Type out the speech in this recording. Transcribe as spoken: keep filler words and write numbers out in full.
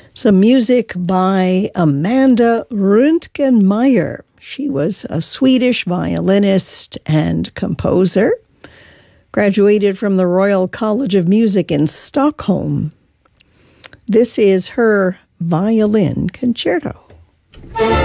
Some music by Amanda Röntgenmeier. She was a Swedish violinist and composer. Graduated from the Royal College of Music in Stockholm. This is her violin concerto.